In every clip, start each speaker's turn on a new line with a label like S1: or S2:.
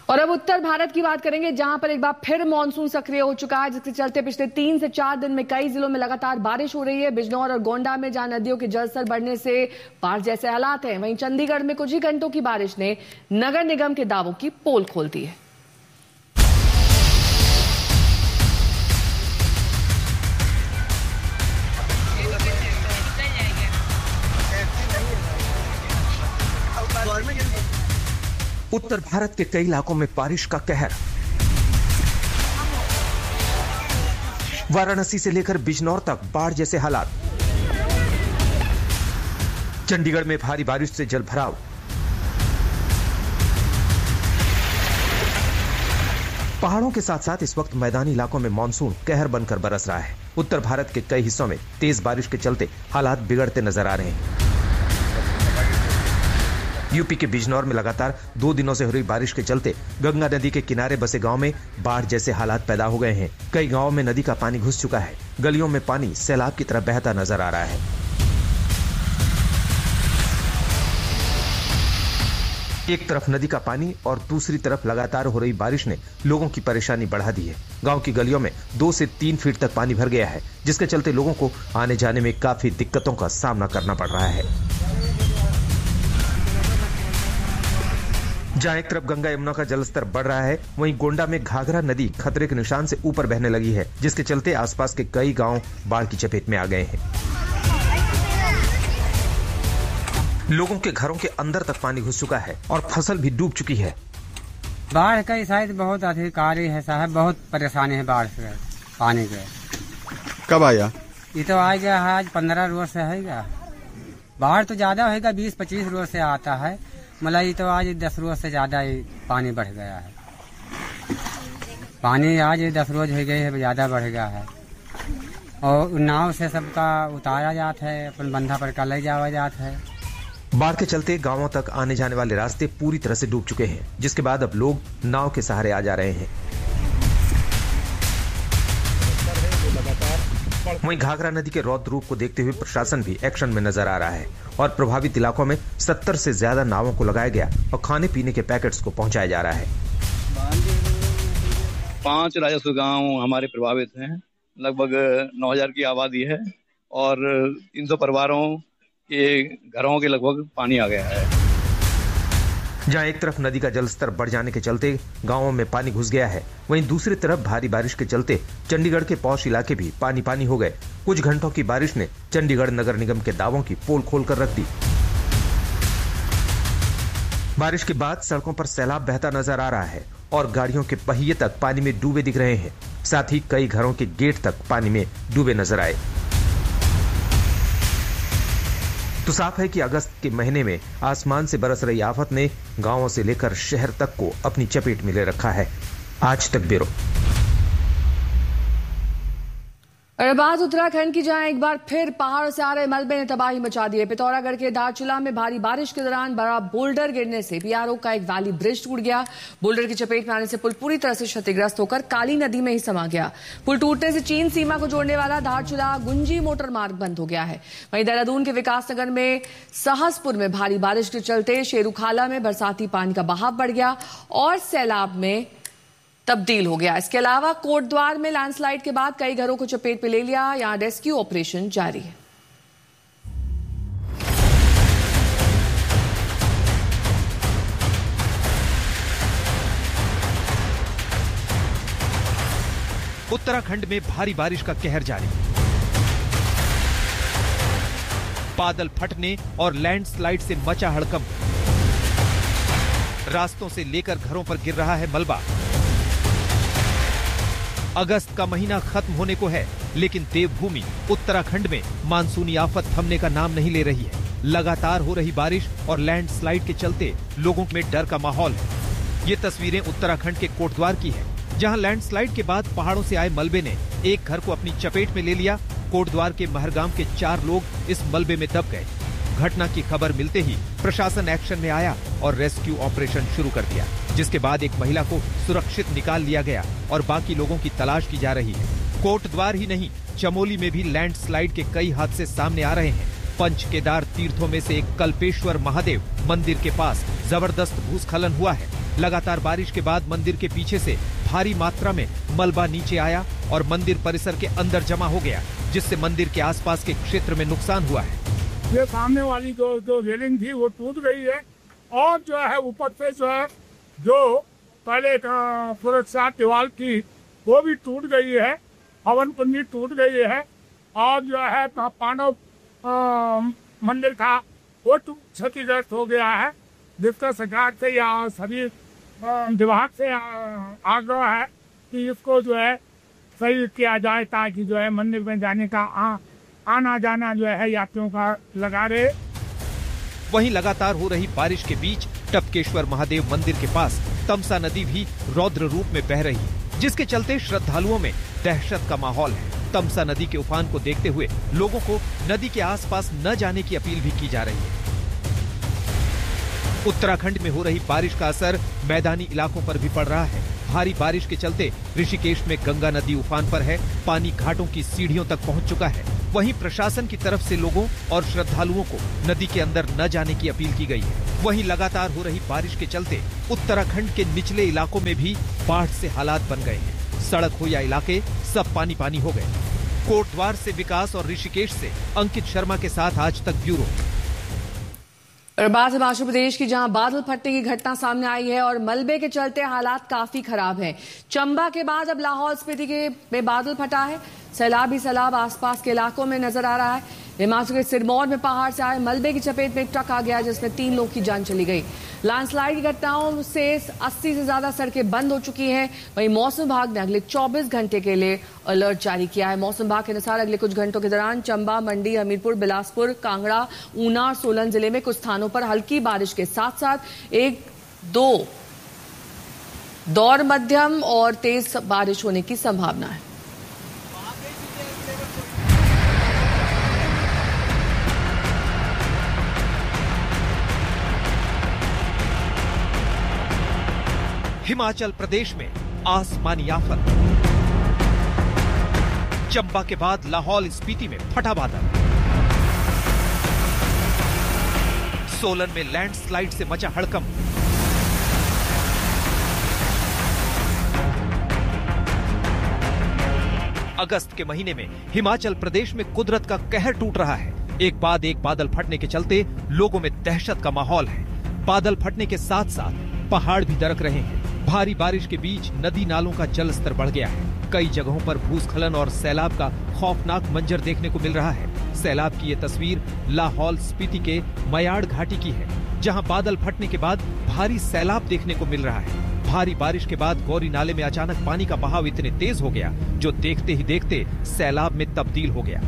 S1: और अब उत्तर भारत की बात करेंगे, जहां पर एक बार फिर मानसून सक्रिय हो चुका है, जिसके चलते पिछले 3 से 4 दिन में कई जिलों में लगातार बारिश हो रही है। बिजनौर और गोंडा में जहां नदियों के जलस्तर बढ़ने से बाढ़ जैसे हालात हैं, वहीं चंडीगढ़ में कुछ ही घंटों की बारिश ने नगर निगम के दावों की पोल खोल दी है।
S2: उत्तर भारत के कई इलाकों में बारिश का कहर। वाराणसी से लेकर बिजनौर तक बाढ़ जैसे हालात। चंडीगढ़ में भारी बारिश से जलभराव। पहाड़ों के साथ साथ इस वक्त मैदानी इलाकों में मानसून कहर बनकर बरस रहा है। उत्तर भारत के कई हिस्सों में तेज बारिश के चलते हालात बिगड़ते नजर आ रहे हैं। यूपी के बिजनौर में लगातार 2 दिनों से हो रही बारिश के चलते गंगा नदी के किनारे बसे गांव में बाढ़ जैसे हालात पैदा हो गए हैं। कई गांवों में नदी का पानी घुस चुका है। गलियों में पानी सैलाब की तरह बहता नजर आ रहा है। एक तरफ नदी का पानी और दूसरी तरफ लगातार हो रही बारिश ने लोगों की परेशानी बढ़ा दी है। गांव की गलियों में 2 से 3 फीट तक पानी भर गया है, जिसके चलते लोगों को आने जाने में काफी दिक्कतों का सामना करना पड़ रहा है। जहां एक तरफ गंगा यमुना का जलस्तर बढ़ रहा है, वहीं गोंडा में घाघरा नदी खतरे के निशान से ऊपर बहने लगी है, जिसके चलते आसपास के कई गांव बाढ़ की चपेट में आ गए हैं। लोगों के घरों के अंदर तक पानी घुस चुका है और फसल भी डूब चुकी है।
S3: बाढ़ का शायद बहुत अधिकारी है साहब, बहुत परेशानी है बाढ़ से पानी के।
S4: कब आया?
S3: ये तो आ गया है आज 15 रोज से है। बाढ़ तो ज्यादा होगा, 20-25 रोज से आता है, मतलब ये तो आज 10 रोज से ज्यादा ही पानी बढ़ गया है। पानी आज 10 रोज हो गई है, ज्यादा बढ़ गया है। और नाव से सबका उतारा जाता है, अपन बंधा पर का ले जावा जाता है।
S2: बाढ़ के चलते गांवों तक आने जाने वाले रास्ते पूरी तरह से डूब चुके हैं, जिसके बाद अब लोग नाव के सहारे आ जा रहे हैं। वहीं घाघरा नदी के रौद्र रूप को देखते हुए प्रशासन भी एक्शन में नजर आ रहा है और प्रभावित इलाकों में 70 से ज्यादा नावों को लगाया गया और खाने पीने के पैकेट्स को पहुंचाया जा रहा है।
S5: 5 राजस्व गांव हमारे प्रभावित हैं। लगभग 9000 की आबादी है और 300 परिवारों के घरों के लगभग पानी आ गया है।
S2: जहां एक तरफ नदी का जलस्तर बढ़ जाने के चलते गांवों में पानी घुस गया है, वहीं दूसरी तरफ भारी बारिश के चलते चंडीगढ़ के पौष इलाके भी पानी पानी हो गए। कुछ घंटों की बारिश ने चंडीगढ़ नगर निगम के दावों की पोल खोलकर रख दी। बारिश के बाद सड़कों पर सैलाब बहता नजर आ रहा है और गाड़ियों के पहिए तक पानी में डूबे दिख रहे हैं। साथ ही कई घरों के गेट तक पानी में डूबे नजर आए। तो साफ है कि अगस्त के महीने में आसमान से बरस रही आफत ने गांवों से लेकर शहर तक को अपनी चपेट में ले रखा है। आज तक ब्यूरो।
S1: और बात उत्तराखंड की, जहां एक बार फिर पहाड़ों से आ रहे मलबे ने तबाही मचा दी है। पिथौरागढ़ के धारचूला में भारी बारिश के दौरान बड़ा बोल्डर गिरने से पीआरओ का एक वैली ब्रिज टूट गया। बोल्डर की चपेट में आने से पुल पूरी तरह से क्षतिग्रस्त होकर काली नदी में ही समा गया। पुल टूटने से चीन सीमा को जोड़ने वाला धारचूला गुंजी मोटर मार्ग बंद हो गया है। वहीं देहरादून के विकासनगर में सहसपुर में भारी बारिश के चलते शेरूखाला में बरसाती पानी का बहाव बढ़ गया और सैलाब में तब्दील हो गया। इसके अलावा कोटद्वार में लैंडस्लाइड के बाद कई घरों को चपेट में ले लिया। यहां रेस्क्यू ऑपरेशन जारी है।
S6: उत्तराखंड में भारी बारिश का कहर जारी। बादल फटने और लैंडस्लाइड से मचा हड़कंप। रास्तों से लेकर घरों पर गिर रहा है मलबा। अगस्त का महीना खत्म होने को है, लेकिन देवभूमि उत्तराखंड में मानसूनी आफत थमने का नाम नहीं ले रही है। लगातार हो रही बारिश और लैंडस्लाइड के चलते लोगों में डर का माहौल है। ये तस्वीरें उत्तराखंड के कोटद्वार की है, जहां लैंडस्लाइड के बाद पहाड़ों से आए मलबे ने एक घर को अपनी चपेट में ले लिया। कोटद्वार के महरगाम के 4 लोग इस मलबे में दब गए। घटना की खबर मिलते ही प्रशासन एक्शन में आया और रेस्क्यू ऑपरेशन शुरू कर दिया, जिसके बाद एक महिला को सुरक्षित निकाल लिया गया और बाकी लोगों की तलाश की जा रही है। कोटद्वार ही नहीं, चमोली में भी लैंडस्लाइड के कई हादसे सामने आ रहे हैं। पंच केदार तीर्थों में से एक कल्पेश्वर महादेव मंदिर के पास जबरदस्त भूस्खलन हुआ है। लगातार बारिश के बाद मंदिर के पीछे से भारी मात्रा में मलबा नीचे आया और मंदिर परिसर के अंदर जमा हो गया, जिससे मंदिर के आसपास के क्षेत्र में नुकसान हुआ है।
S4: ये सामने वाली जो रेलिंग थी वो टूट गई है और जो है ऊपर से जो पहले सुरक्षा दीवार थी वो भी टूट गई है, हवन कुंडी टूट गई है और जो है पांडव मंदिर का वो क्षतिग्रस्त हो गया है, जिसका सरकार से या सभी विभाग से आग्रह है कि इसको जो है सही किया जाए ताकि जो है मंदिर में जाने का आना जाना जो है यात्रियों का लगा रहे।
S6: वहीं लगातार हो रही बारिश के बीच टपकेश्वर महादेव मंदिर के पास तमसा नदी भी रौद्र रूप में बह रही है, जिसके चलते श्रद्धालुओं में दहशत का माहौल है। तमसा नदी के उफान को देखते हुए लोगों को नदी के आसपास न जाने की अपील भी की जा रही है। उत्तराखंड में हो रही बारिश का असर मैदानी इलाकों पर भी पड़ रहा है। भारी बारिश के चलते ऋषिकेश में गंगा नदी उफान पर है, पानी घाटों की सीढ़ियों तक पहुंच चुका है। वहीं प्रशासन की तरफ से लोगों और श्रद्धालुओं को नदी के अंदर न जाने की अपील की गई है। वहीं लगातार हो रही बारिश के चलते उत्तराखंड के निचले इलाकों में भी बाढ़ से हालात बन गए हैं। सड़क हो या इलाके सब पानी पानी हो गए। कोटद्वार से विकास और ऋषिकेश से अंकित शर्मा के साथ आज तक ब्यूरो।
S1: और बात हिमाचल प्रदेश की, जहां बादल फटने की घटना सामने आई है और मलबे के चलते हालात काफी खराब हैं। चंबा के बाद अब लाहौल स्पीति में बादल फटा है। सैलाब ही सैलाब आसपास के इलाकों में नजर आ रहा है। हिमाचल के सिरमौर में पहाड़ से आए मलबे की चपेट में एक ट्रक आ गया, जिसमें 3 लोग की जान चली गई। लैंडस्लाइड की घटनाओं से 80 से ज्यादा सड़कें बंद हो चुकी हैं। वहीं मौसम विभाग ने अगले 24 घंटे के लिए अलर्ट जारी किया है। मौसम विभाग के अनुसार अगले कुछ घंटों के दौरान चंबा, मंडी, हमीरपुर, बिलासपुर, कांगड़ा, ऊना और सोलन जिले में कुछ स्थानों पर हल्की बारिश के साथ साथ 1-2 दौर मध्यम और तेज बारिश होने की संभावना है।
S6: हिमाचल प्रदेश में आसमानी आफत। चंबा के बाद लाहौल स्पीति में फटा बादल। सोलन में लैंडस्लाइड से मचा हड़कंप। अगस्त के महीने में हिमाचल प्रदेश में कुदरत का कहर टूट रहा है। एक बाद एक बादल फटने के चलते लोगों में दहशत का माहौल है। बादल फटने के साथ साथ पहाड़ भी दरक रहे हैं। भारी बारिश के बीच नदी नालों का जल स्तर बढ़ गया है। कई जगहों पर भूस्खलन और सैलाब का खौफनाक मंजर देखने को मिल रहा है। सैलाब की ये तस्वीर लाहौल स्पीति के मयाड़ घाटी की है, जहां बादल फटने के बाद भारी सैलाब देखने को मिल रहा है। भारी बारिश के बाद गौरी नाले में अचानक पानी का बहाव इतने तेज हो गया, जो देखते ही देखते सैलाब में तब्दील हो गया।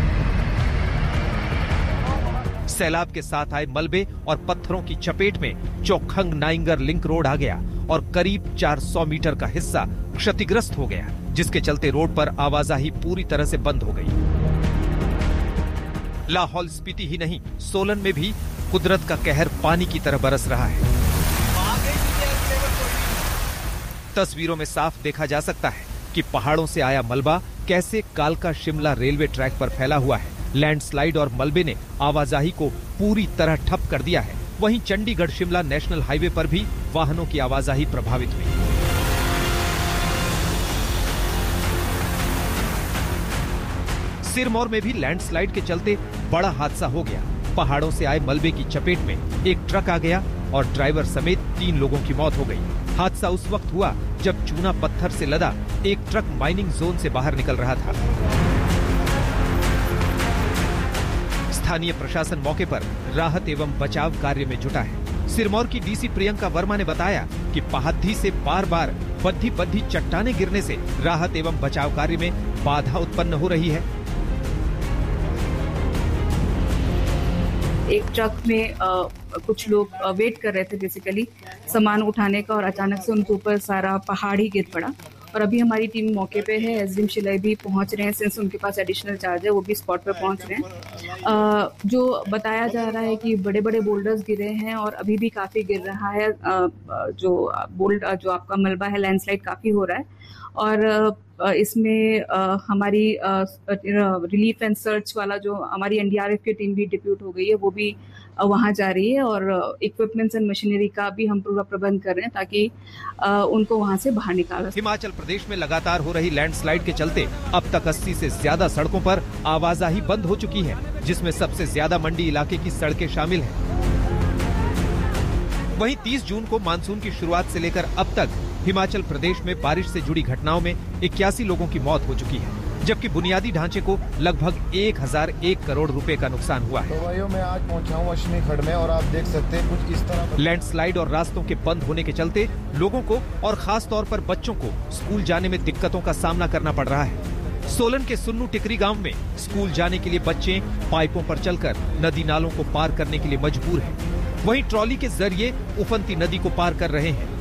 S6: सैलाब के साथ आए मलबे और पत्थरों की चपेट में चौखंग नाइंगर लिंक रोड आ गया और करीब 400 मीटर का हिस्सा क्षतिग्रस्त हो गया, जिसके चलते रोड पर आवाजाही पूरी तरह से बंद हो गई। लाहौल स्पीति ही नहीं, सोलन में भी कुदरत का कहर पानी की तरह बरस रहा है। तस्वीरों में साफ देखा जा सकता है कि पहाड़ों से आया मलबा कैसे कालका शिमला रेलवे ट्रैक पर फैला हुआ है। लैंडस्लाइड और मलबे ने आवाजाही को पूरी तरह ठप कर दिया है। वहीं चंडीगढ़ शिमला नेशनल हाईवे पर भी वाहनों की आवाजाही प्रभावित हुई। सिरमौर में भी लैंडस्लाइड के चलते बड़ा हादसा हो गया। पहाड़ों से आए मलबे की चपेट में एक ट्रक आ गया और ड्राइवर समेत 3 लोगों की मौत हो गई। हादसा उस वक्त हुआ जब चूना पत्थर से लदा एक ट्रक माइनिंग जोन से बाहर निकल रहा था। स्थानीय प्रशासन मौके पर राहत एवं बचाव कार्य में जुटा है। सिरमौर की डीसी प्रियंका वर्मा ने बताया कि पहाड़ी से बार बार बद्धी चट्टाने गिरने से राहत एवं बचाव कार्य में बाधा उत्पन्न हो रही है।
S7: एक ट्रक में कुछ लोग वेट कर रहे थे बेसिकली सामान उठाने का, और अचानक से उनके ऊपर सारा पहाड़ ही गिर पड़ा। और अभी हमारी टीम मौके पे है, एसडीएम शिलाई भी पहुंच रहे हैं, सिंस उनके पास एडिशनल चार्ज है वो भी स्पॉट पे पहुंच रहे हैं। जो बताया जा रहा है कि बड़े बड़े बोल्डर्स गिरे हैं और अभी भी काफी गिर रहा है। जो आपका मलबा है, लैंडस्लाइड काफी हो रहा है और इसमें हमारी रिलीफ एंड सर्च वाला जो हमारी एनडीआरएफ की टीम भी डिप्यूट हो गई है, वो भी वहां जा रही है और इक्विपमेंट्स एंड मशीनरी का भी हम पूरा प्रबंध कर रहे हैं ताकि उनको वहां से बाहर निकाला।
S6: हिमाचल प्रदेश में लगातार हो रही लैंडस्लाइड के चलते अब तक 80 से ज्यादा सड़कों पर आवाजाही बंद हो चुकी है, जिसमें सबसे ज्यादा मंडी इलाके की सड़कें शामिल हैं। वहीं 30 जून को मानसून की शुरुआत से लेकर अब तक हिमाचल प्रदेश में बारिश से जुड़ी घटनाओं में 81 लोगों की मौत हो चुकी है, जबकि बुनियादी ढांचे को लगभग 1001 करोड़ रुपए का नुकसान हुआ है।
S8: तो भाइयों, मैं आज पहुंचा हूं अश्विनी खड्ड में और आप देख सकते हैं कुछ इस तरह।
S6: लैंडस्लाइड और रास्तों के बंद होने के चलते लोगों को और खास तौर पर बच्चों को स्कूल जाने में दिक्कतों का सामना करना पड़ रहा है। सोलन के सुन्नू टिकरी गांव में स्कूल जाने के लिए बच्चे पाइपों पर चलकर नदी नालों को पार करने के लिए मजबूर हैं। वहीं ट्रॉली के जरिए उफनती नदी को पार कर रहे हैं।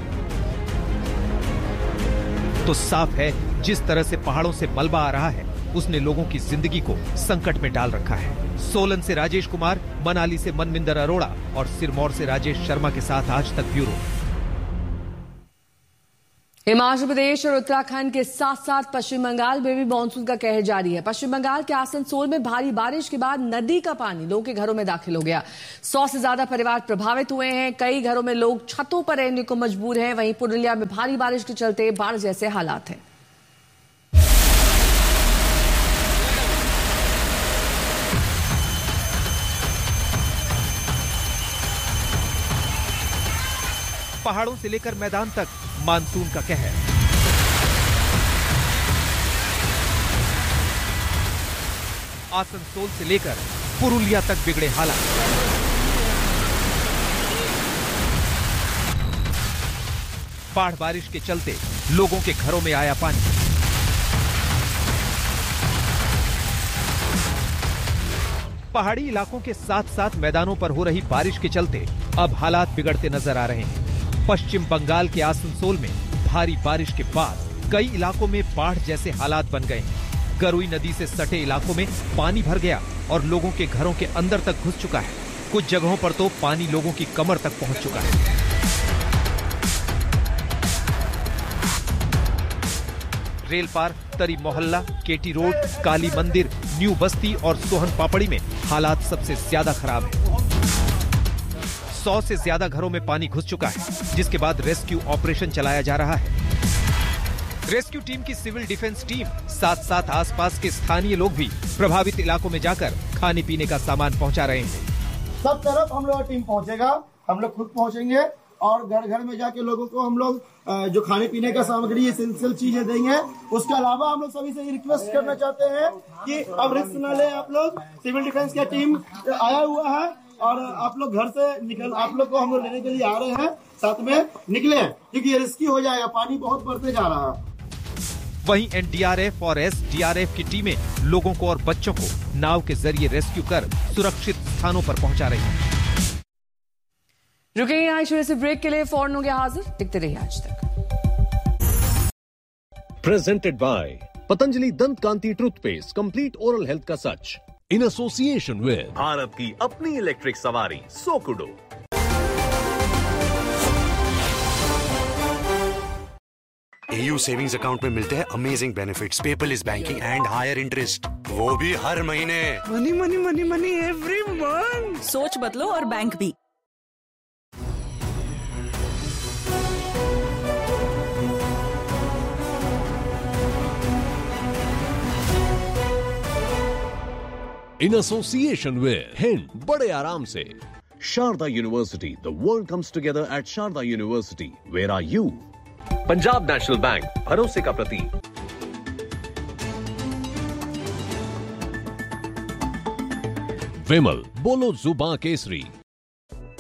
S6: तो साफ है, जिस तरह से पहाड़ों से मलबा आ रहा है उसने लोगों की जिंदगी को संकट में डाल रखा है। सोलन से राजेश कुमार, मनाली से मनविंदर अरोड़ा और सिरमौर से राजेश शर्मा के साथ आज तक ब्यूरो।
S1: हिमाचल प्रदेश और उत्तराखंड के साथ साथ पश्चिम बंगाल में भी मानसून का कहर जारी है। पश्चिम बंगाल के आसनसोल में भारी बारिश के बाद नदी का पानी लोगों के घरों में दाखिल हो गया। 100 से ज्यादा परिवार प्रभावित हुए हैं। कई घरों में लोग छतों पर रहने को मजबूर हैं। वहीं पुरुलिया में भारी बारिश के चलते बाढ़ जैसे हालात हैं।
S6: पहाड़ों से लेकर मैदान तक मानसून का कहर। आसनसोल से लेकर पुरुलिया तक बिगड़े हालात। बाढ़ बारिश के चलते लोगों के घरों में आया पानी। पहाड़ी इलाकों के साथ साथ मैदानों पर हो रही बारिश के चलते अब हालात बिगड़ते नजर आ रहे हैं। पश्चिम बंगाल के आसनसोल में भारी बारिश के बाद कई इलाकों में बाढ़ जैसे हालात बन गए हैं। गरुई नदी से सटे इलाकों में पानी भर गया और लोगों के घरों के अंदर तक घुस चुका है। कुछ जगहों पर तो पानी लोगों की कमर तक पहुंच चुका है। रेल पार, तरी मोहल्ला, केटी रोड, काली मंदिर, न्यू बस्ती और सोहन पापड़ी में हालात सबसे ज्यादा खराब है। 100 से ज्यादा घरों में पानी घुस चुका है, जिसके बाद रेस्क्यू ऑपरेशन चलाया जा रहा है। रेस्क्यू टीम की सिविल डिफेंस टीम साथ साथ आसपास के स्थानीय लोग भी प्रभावित इलाकों में जाकर खाने पीने का सामान पहुंचा रहे हैं।
S8: सब तरफ हम लोग टीम पहुंचेगा, हम लोग खुद पहुंचेंगे और घर घर में जाके लोगों को हम लोग जो खाने पीने का सामग्री एसेंशियल चीजें देंगे। उसके अलावा हम लोग सभी से रिक्वेस्ट करना चाहते हैं कि अब रिस्क न ले। आप लोग सिविल डिफेंस की टीम आया हुआ है और आप लोग घर से निकल, आप लोग को हम लोग लेने के लिए आ रहे हैं, साथ में निकले क्योंकि ये रिस्की हो जाएगा, पानी बहुत बढ़ते जा रहा है।
S6: वहीं एनडीआरएफ और एसडीआरएफ की टीमें लोगों को और बच्चों को नाव के जरिए रेस्क्यू कर सुरक्षित स्थानों पर पहुंचा रही हैं।
S1: रुकेंगे यहाँ छोटे से ब्रेक के लिए, फौरन हो गया हाजिर, दिखते रहिए आज तक।
S9: प्रेजेंटेड बाय पतंजलि दंत कांति टूथपेस्ट, कंप्लीट ओरल हेल्थ का सच, इन एसोसिएशन विद
S10: भारत की अपनी इलेक्ट्रिक सवारी सोकुडो।
S11: AU सेविंग्स अकाउंट में मिलते हैं amazing benefits, paperless banking and higher interest, वो भी हर महीने।
S12: Money money money money every month. सोच बदलो और बैंक भी।
S9: इन एसोसिएशन विद हिंद, बड़े आराम से। Sharda university, the world comes together at Sharda university. Where are you?
S10: Punjab national bank, भरोसे का प्रतीक।
S9: विमल, बोलो जुबां केसरी।